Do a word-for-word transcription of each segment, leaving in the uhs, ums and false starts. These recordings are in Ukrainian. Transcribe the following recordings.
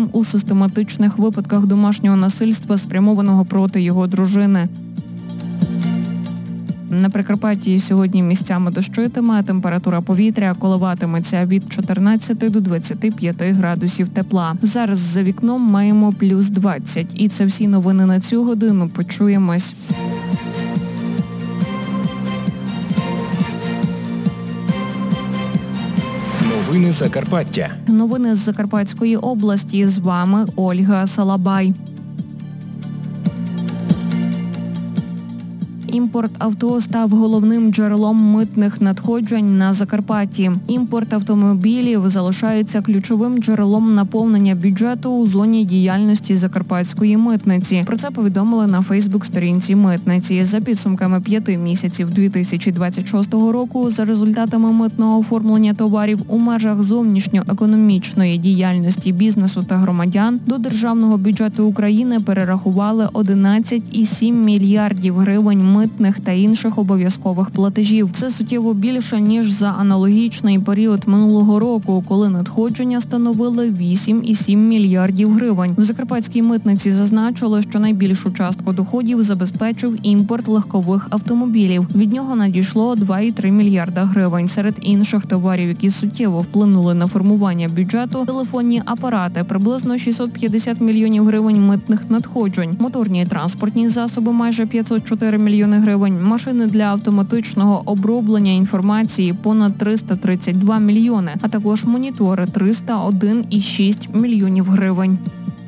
підозрюваним у систематичних випадках домашнього насильства, спрямованого проти його дружини. На Прикарпатті сьогодні місцями дощитиме, температура повітря коливатиметься від чотирнадцяти до двадцяти п'яти градусів тепла. Зараз за вікном маємо плюс двадцять. І це всі новини на цю годину. Почуємось. Новини Закарпаття. Новини з Закарпатської області. З вами Ольга Салабай. Імпорт авто став головним джерелом митних надходжень на Закарпатті. Імпорт автомобілів залишається ключовим джерелом наповнення бюджету у зоні діяльності Закарпатської митниці. Про це повідомили на Фейсбук-сторінці митниці. За підсумками п'яти місяців дві тисячі двадцять шостого року, за результатами митного оформлення товарів у межах зовнішньоекономічної діяльності бізнесу та громадян, до державного бюджету України перерахували одинадцять цілих сім мільярдів гривень митних та інших обов'язкових платежів. Це суттєво більше, ніж за аналогічний період минулого року, коли надходження становили вісім цілих сім мільярдів гривень. В Закарпатській митниці зазначили, що найбільшу частку доходів забезпечив імпорт легкових автомобілів. Від нього надійшло два цілих три мільярда гривень. Серед інших товарів, які суттєво вплинули на формування бюджету, телефонні апарати – приблизно шістсот п'ятдесят мільйонів гривень митних надходжень, моторні транспортні засоби – майже п'ятсот чотири мільйони гривень, машини для автоматичного оброблення інформації – понад триста тридцять два мільйони, а також монітори – триста один цілих шість мільйонів гривень.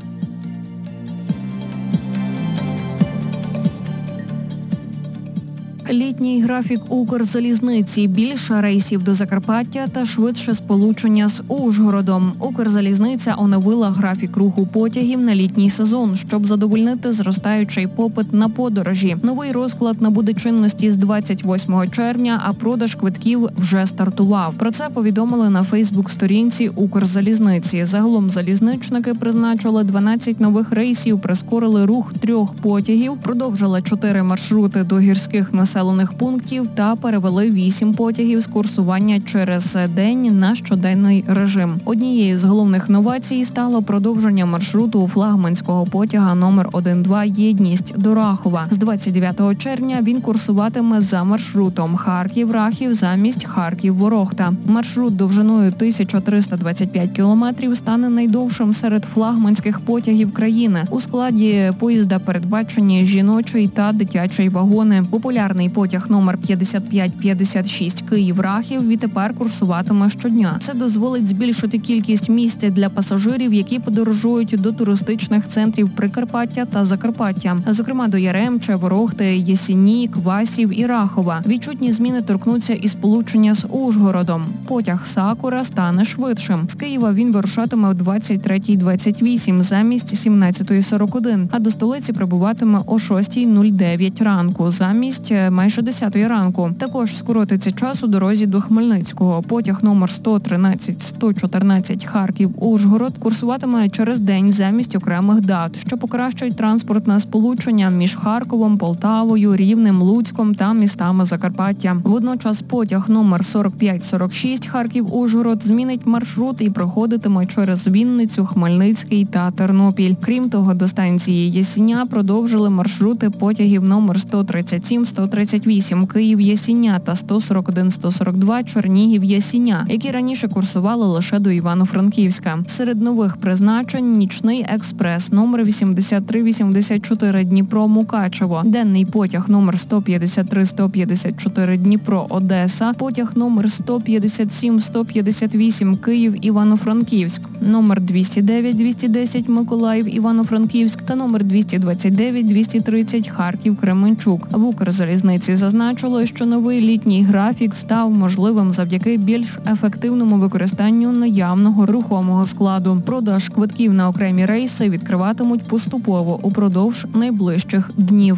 Літній графік Укрзалізниці, більше рейсів до Закарпаття та швидше сполучення з Ужгородом. Укрзалізниця оновила графік руху потягів на літній сезон, щоб задовольнити зростаючий попит на подорожі. Новий розклад набуде чинності з двадцять восьмого червня, а продаж квитків вже стартував. Про це повідомили на Фейсбук-сторінці Укрзалізниці. Загалом залізничники призначили дванадцять нових рейсів, прискорили рух трьох потягів, продовжили чотири маршрути до гірських населених пунктів та перевели вісім потягів з курсування через день на щоденний режим. Однією з головних новацій стало продовження маршруту флагманського потяга номер один-два «Єдність» до Рахова. З двадцять дев'ятого червня він курсуватиме за маршрутом Харків-Рахів замість Харків-Ворохта. Маршрут довжиною тисяча триста двадцять п'ять кілометрів стане найдовшим серед флагманських потягів країни. У складі поїзда передбачені жіночий та дитячий вагони. Популярний потяг номер п'ятдесят п'ять п'ятдесят шість Київ-Рахів відтепер курсуватиме щодня. Це дозволить збільшити кількість місць для пасажирів, які подорожують до туристичних центрів Прикарпаття та Закарпаття, зокрема до Яремча, Ворохти, Єсені, Квасів і Рахова. Відчутні зміни торкнуться і сполучення з Ужгородом. Потяг «Сакура» стане швидшим. З Києва він вирушатиме о двадцять третя двадцять вісім замість сімнадцята сорок один, а до столиці прибуватиме о шоста нуль дев'ять ранку замість майже десятої ранку. Також скоротиться час у дорозі до Хмельницького. Потяг номер сто тринадцять сто чотирнадцять Харків-Ужгород курсуватиме через день замість окремих дат, що покращують транспортне сполучення між Харковом, Полтавою, Рівнем, Луцьком та містами Закарпаття. Водночас потяг номер сорок п'ять сорок шість Харків-Ужгород змінить маршрут і проходитиме через Вінницю, Хмельницький та Тернопіль. Крім того, до станції Єсеня продовжили маршрути потягів номер сто тридцять сім сто тридцять вісім Київ-Єсеня та сто сорок один сто сорок два Чернігів-Єсеня, які раніше курсували лише до Івано-Франківська. Серед нових призначень – нічний експрес номер вісімдесят три вісімдесят чотири Дніпро-Мукачево, денний потяг номер сто п'ятдесят три сто п'ятдесят чотири Дніпро-Одеса, потяг номер сто п'ятдесят сім сто п'ятдесят вісім Київ-Івано-Франківськ, номер двісті дев'ять двісті десять Миколаїв-Івано-Франківськ та номер двісті двадцять дев'ять двісті тридцять Харків-Кременчук. В Укрзалізниці зазначили, що новий літній графік став можливим завдяки більш ефективному використанню наявного рухомого складу. Продаж квитків на окремі рейси відкриватимуть поступово упродовж найближчих днів.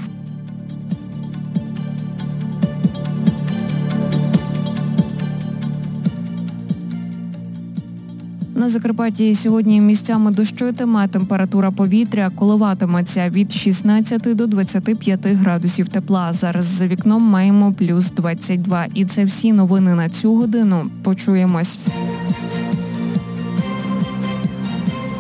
На Закарпатті сьогодні місцями дощитиме, температура повітря коливатиметься від шістнадцяти до двадцяти п'яти градусів тепла. Зараз за вікном маємо плюс двадцять два. І це всі новини на цю годину. Почуємось.